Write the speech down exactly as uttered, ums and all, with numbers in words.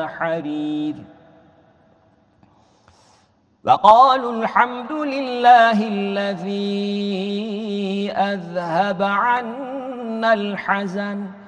حرير وقالوا الحمد لله الذي أذهب عنا الحزن